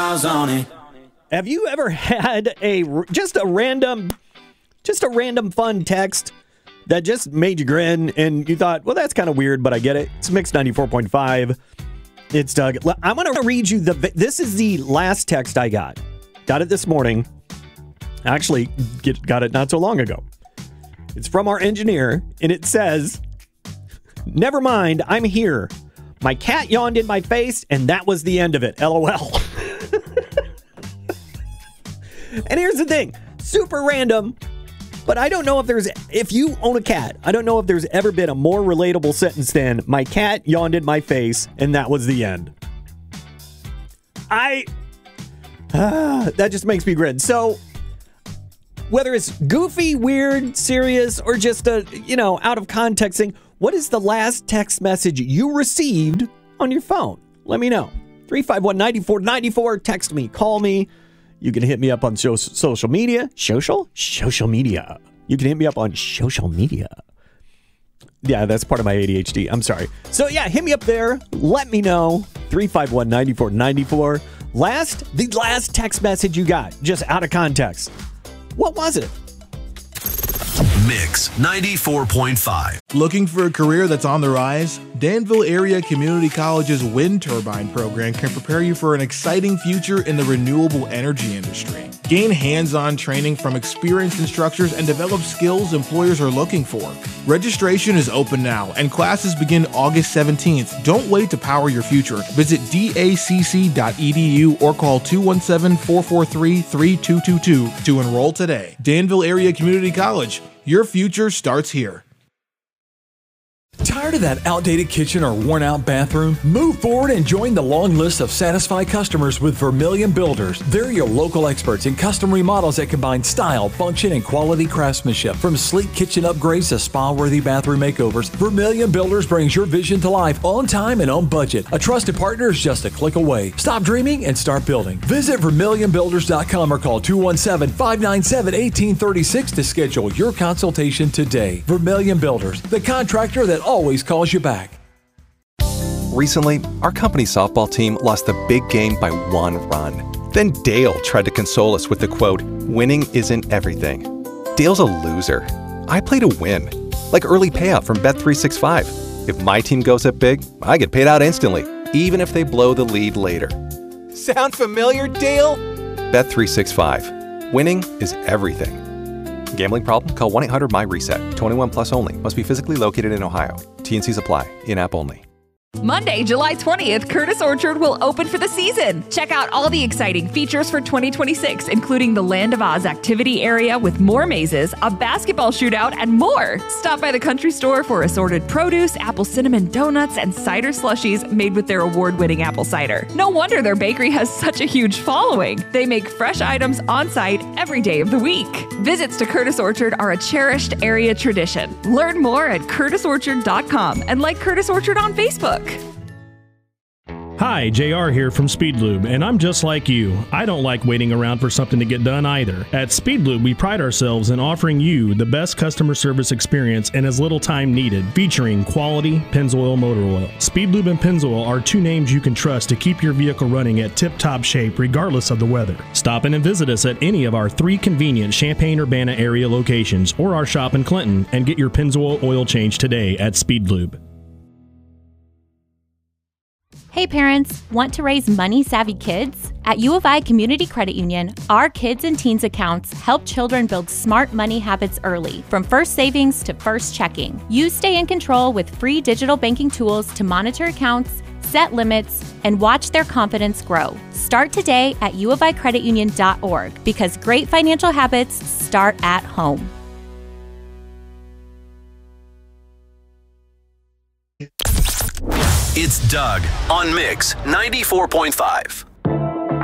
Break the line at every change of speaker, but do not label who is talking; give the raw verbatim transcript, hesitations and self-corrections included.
miles on it.
Have you ever had a just a random, just a random fun text that just made you grin and you thought, well, that's kind of weird, but I get it. It's Mix ninety-four point five. It's Doug. I'm going to read you the, this is the last text I got. Got it this morning. Actually, get, got it not so long ago. It's from our engineer, and it says, never mind, I'm here. My cat yawned in my face, and that was the end of it. LOL. And here's the thing. Super random. But I don't know if there's, if you own a cat, I don't know if there's ever been a more relatable sentence than, my cat yawned in my face, and that was the end. I, uh, that just makes me grin. So, whether it's goofy, weird, serious, or just a, you know, out of context thing, what is the last text message you received on your phone? Let me know. three five one, nine four nine four, text me, call me. You can hit me up on so- social media. Social? Social media. You can hit me up on social media. Yeah, that's part of my A D H D. I'm sorry. So yeah, hit me up there. Let me know. three five one, nine four nine four. Last, the last text message you got, just out of context. What was it?
Mix ninety-four point five.
Looking for a career that's on the rise? Danville Area Community College's wind turbine program can prepare you for an exciting future in the renewable energy industry. Gain hands-on training from experienced instructors and develop skills employers are looking for. Registration is open now, and classes begin August seventeenth. Don't wait to power your future. Visit D A C C dot E D U or call two one seven, four four three, three two two two to enroll today. Danville Area Community College. Your future starts here.
Tired of that outdated kitchen or worn-out bathroom? Move forward and join the long list of satisfied customers with Vermilion Builders. They're your local experts in custom remodels that combine style, function, and quality craftsmanship. From sleek kitchen upgrades to spa-worthy bathroom makeovers, Vermilion Builders brings your vision to life on time and on budget. A trusted partner is just a click away. Stop dreaming and start building. Visit vermilion builders dot com or call two one seven, five nine seven, one eight three six to schedule your consultation today. Vermilion Builders, the contractor that always calls you back.
Recently, our company softball team lost the big game by one run. Then Dale tried to console us with the quote, winning isn't everything. Dale's a loser. I play to win. Like early payout from Bet three sixty-five. If my team goes up big, I get paid out instantly, even if they blow the lead later. Sound familiar, Dale? Bet three sixty-five. Winning is everything. Gambling problem? Call one eight hundred my reset. twenty-one plus only. Must be physically located in Ohio. T and Cs apply. In-app only.
Monday, July twentieth, Curtis Orchard will open for the season. Check out all the exciting features for twenty twenty-six, including the Land of Oz activity area with more mazes, a basketball shootout, and more. Stop by the country store for assorted produce, apple cinnamon donuts, and cider slushies made with their award-winning apple cider. No wonder their bakery has such a huge following. They make fresh items on site every day of the week. Visits to Curtis Orchard are a cherished area tradition. Learn more at curtis orchard dot com and like Curtis Orchard on Facebook.
Hi, J R here from Speedlube, and I'm just like you. I don't like waiting around for something to get done either. At Speedlube, we pride ourselves in offering you the best customer service experience in as little time needed, featuring quality Pennzoil motor oil. Speedlube and Pennzoil are two names you can trust to keep your vehicle running at tip-top shape regardless of the weather. Stop in and visit us at any of our three convenient Champaign-Urbana area locations or our shop in Clinton and get your Pennzoil oil change today at Speedlube.
Hey parents, want to raise money-savvy kids? At U of I Community Credit Union, our Kids and Teens accounts help children build smart money habits early, from first savings to first checking. You stay in control with free digital banking tools to monitor accounts, set limits, and watch their confidence grow. Start today at u of i credit union dot org because great financial habits start at home.
It's Doug on Mix ninety-four point five.